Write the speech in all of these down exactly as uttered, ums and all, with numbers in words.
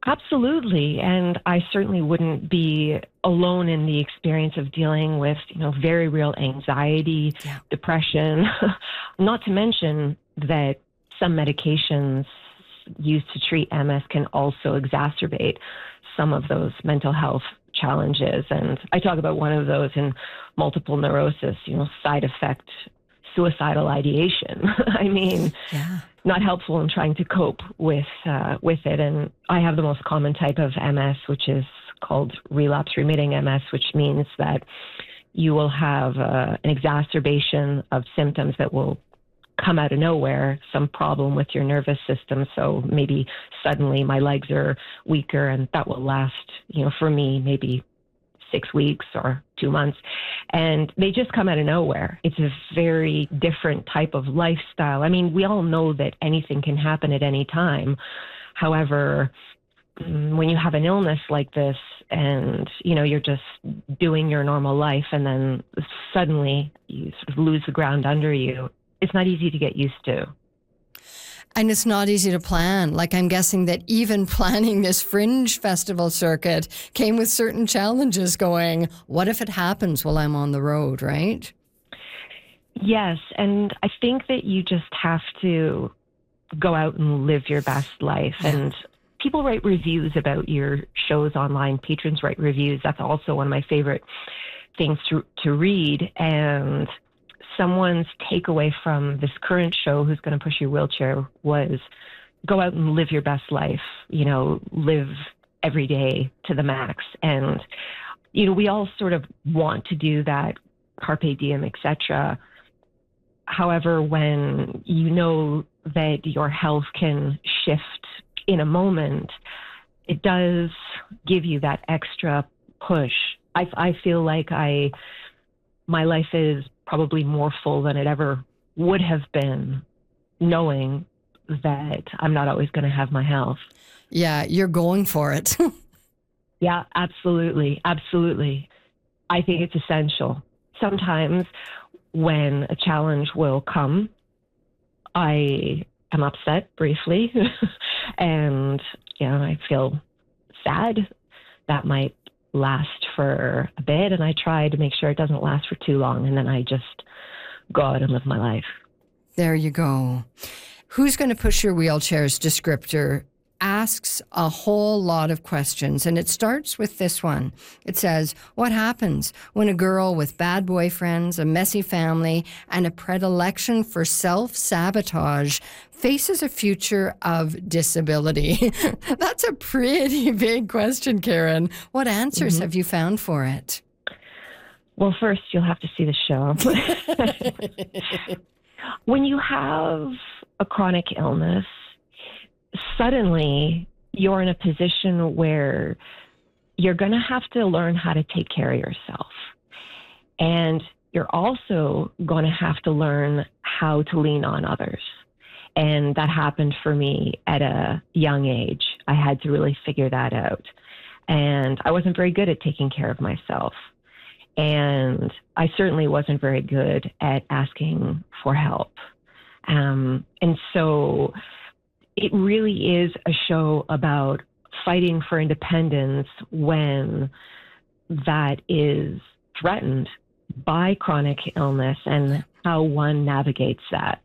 Absolutely. And I certainly wouldn't be alone in the experience of dealing with, you know, very real anxiety, Yeah. depression, not to mention that some medications used to treat M S can also exacerbate some of those mental health challenges. And I talk about one of those in multiple neurosis, you know, side effect, suicidal ideation. I mean, Yeah. not helpful in trying to cope with uh, with it. And I have the most common type of M S, which is called relapse remitting M S, which means that you will have uh, an exacerbation of symptoms that will come out of nowhere, some problem with your nervous system. So maybe suddenly my legs are weaker, and that will last, you know, for me, maybe six weeks or two months. And they just come out of nowhere. It's a very different type of lifestyle. I mean, we all know that anything can happen at any time. However, mm, when you have an illness like this and, you know, you're just doing your normal life and then suddenly you sort of lose the ground under you, it's not easy to get used to. And it's not easy to plan. Like, I'm guessing that even planning this Fringe festival circuit came with certain challenges going, what if it happens while I'm on the road, right? Yes. And I think that you just have to go out and live your best life. Yeah. And people write reviews about your shows online. Patrons write reviews. That's also one of my favorite things to, to read. And someone's takeaway from this current show, Who's Going to Push Your Wheelchair, was go out and live your best life, you know, live every day to the max. And, you know, we all sort of want to do that, carpe diem, et cetera. However, when you know that your health can shift in a moment, it does give you that extra push. I, I feel like I, my life is probably more full than it ever would have been, knowing that I'm not always going to have my health. Yeah, you're going for it. Yeah, absolutely. Absolutely. I think it's essential. Sometimes when a challenge will come, I am upset briefly and, you know, I feel sad. That might last for a bit, and I try to make sure it doesn't last for too long, and then I just go out and live my life. There you go. Who's Going to Push Your Wheelchair's descriptor asks a whole lot of questions, and it starts with this one. It says, what happens when a girl with bad boyfriends, a messy family, and a predilection for self-sabotage faces a future of disability? That's a pretty big question, Karen. What answers Mm-hmm. have you found for it? Well, first, you'll have to see the show. When you have a chronic illness, suddenly you're in a position where you're going to have to learn how to take care of yourself. And you're also going to have to learn how to lean on others. And that happened for me at a young age. I had to really figure that out. And I wasn't very good at taking care of myself. And I certainly wasn't very good at asking for help. Um, and so it really is a show about fighting for independence when that is threatened by chronic illness and how one navigates that.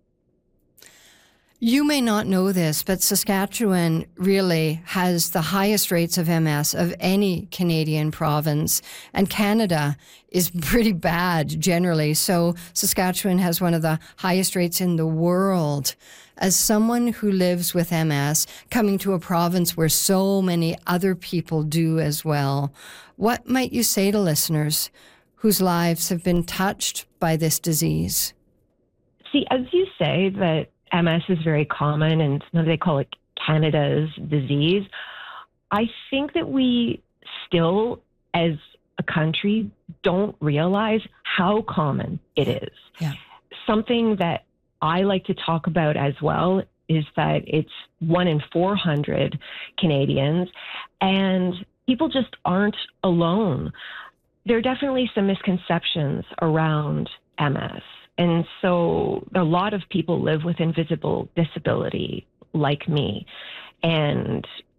You may not know this, but Saskatchewan really has the highest rates of M S of any Canadian province, and Canada is pretty bad generally. So Saskatchewan has one of the highest rates in the world. As someone who lives with M S, coming to a province where so many other people do as well, what might you say to listeners whose lives have been touched by this disease? See, as you say that M S is very common, and sometimes they call it Canada's disease. I think that we still, as a country, don't realize how common it is. Yeah. Something that I like to talk about as well is that it's one in four hundred Canadians, and people just aren't alone. There are definitely some misconceptions around M S. And so a lot of people live with invisible disability like me. And